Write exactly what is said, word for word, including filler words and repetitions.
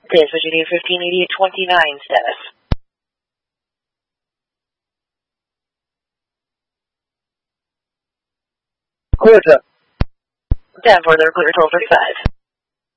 This Virginia fifteen eighty at twenty-nine status. Clear, sir. Down further, clear twelve thirty-five.